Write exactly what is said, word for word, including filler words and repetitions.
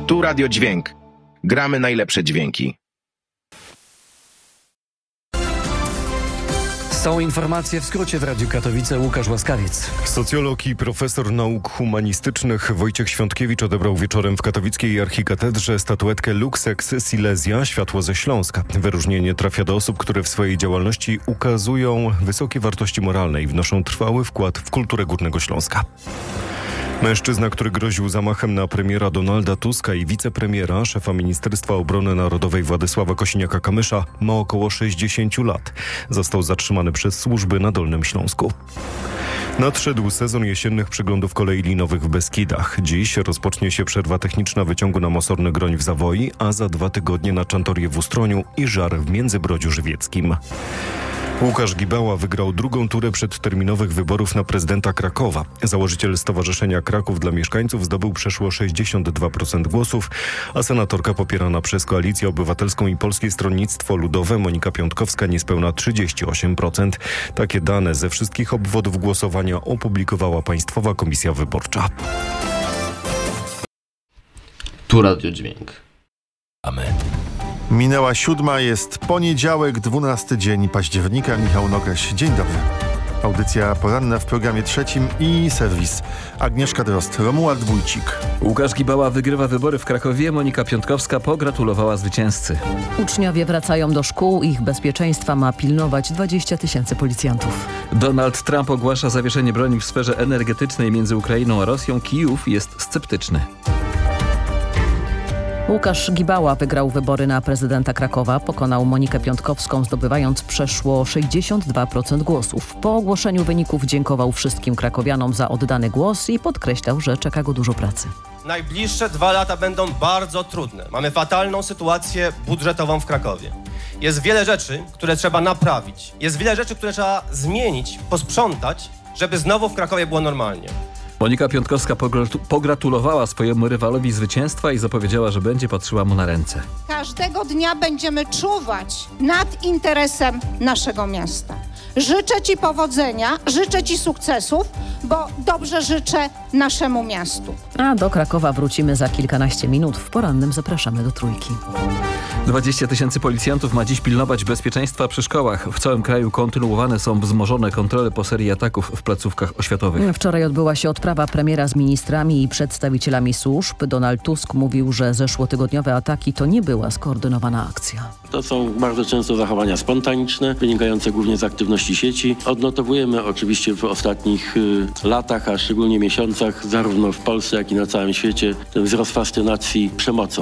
Tu Radio Dźwięk. Gramy najlepsze dźwięki. Są informacje w skrócie w Radiu Katowice. Łukasz Łaskawiec. Socjolog i profesor nauk humanistycznych Wojciech Świątkiewicz odebrał wieczorem w katowickiej archikatedrze statuetkę Lux Ex Silesia Światło ze Śląska. Wyróżnienie trafia do osób, które w swojej działalności ukazują wysokie wartości moralne i wnoszą trwały wkład w kulturę Górnego Śląska. Mężczyzna, który groził zamachem na premiera Donalda Tuska i wicepremiera, szefa Ministerstwa Obrony Narodowej Władysława Kosiniaka-Kamysza, ma około sześćdziesiąt lat. Został zatrzymany przez służby na Dolnym Śląsku. Nadszedł sezon jesiennych przeglądów kolei linowych w Beskidach. Dziś rozpocznie się przerwa techniczna wyciągu na Mosorny Groń w Zawoi, a za dwa tygodnie na Czantorię w Ustroniu i Żar w Międzybrodziu Żywieckim. Łukasz Gibała wygrał drugą turę przedterminowych wyborów na prezydenta Krakowa. Założyciel Stowarzyszenia Kraków dla Mieszkańców zdobył przeszło sześćdziesiąt dwa procent głosów, a senatorka popierana przez Koalicję Obywatelską i Polskie Stronnictwo Ludowe Monika Piątkowska niespełna trzydzieści osiem procent. Takie dane ze wszystkich obwodów głosowania opublikowała Państwowa Komisja Wyborcza. Tu Radio Dźwięk. A my? Minęła siódma, jest poniedziałek, dwunasty dzień października. Michał Nogaś, dzień dobry. Audycja poranna w programie trzecim i serwis. Agnieszka Drozd, Romuald Wójcik. Łukasz Gibała wygrywa wybory w Krakowie. Monika Piątkowska pogratulowała zwycięzcy. Uczniowie wracają do szkół. Ich bezpieczeństwa ma pilnować dwadzieścia tysięcy policjantów. Donald Trump ogłasza zawieszenie broni w sferze energetycznej między Ukrainą a Rosją. Kijów jest sceptyczny. Łukasz Gibała wygrał wybory na prezydenta Krakowa. Pokonał Monikę Piątkowską, zdobywając przeszło sześćdziesiąt dwa procent głosów. Po ogłoszeniu wyników dziękował wszystkim krakowianom za oddany głos i podkreślał, że czeka go dużo pracy. Najbliższe dwa lata będą bardzo trudne. Mamy fatalną sytuację budżetową w Krakowie. Jest wiele rzeczy, które trzeba naprawić. Jest wiele rzeczy, które trzeba zmienić, posprzątać, żeby znowu w Krakowie było normalnie. Monika Piątkowska pogratulowała swojemu rywalowi zwycięstwa i zapowiedziała, że będzie patrzyła mu na ręce. Każdego dnia będziemy czuwać nad interesem naszego miasta. Życzę Ci powodzenia, życzę Ci sukcesów, bo dobrze życzę naszemu miastu. A do Krakowa wrócimy za kilkanaście minut. W porannym zapraszamy do Trójki. dwadzieścia tysięcy policjantów ma dziś pilnować bezpieczeństwa przy szkołach. W całym kraju kontynuowane są wzmożone kontrole po serii ataków w placówkach oświatowych. Wczoraj odbyła się odprawa premiera z ministrami i przedstawicielami służb. Donald Tusk mówił, że zeszłotygodniowe ataki to nie była skoordynowana akcja. To są bardzo często zachowania spontaniczne, wynikające głównie z aktywności sieci. Odnotowujemy oczywiście w ostatnich y, latach, a szczególnie miesiącach, zarówno w Polsce, jak i na całym świecie, ten wzrost fascynacji przemocą.